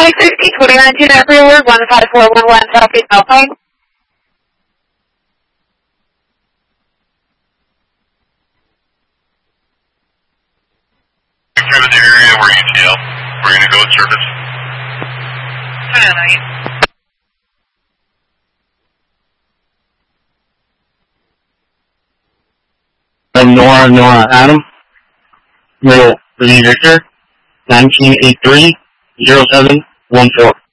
360, 2019 Airport, 15411 Southeast Alpine. Through the area where ETL. We're going to go with surface. Nora, Adam. Middle, Victor, 1983-0714.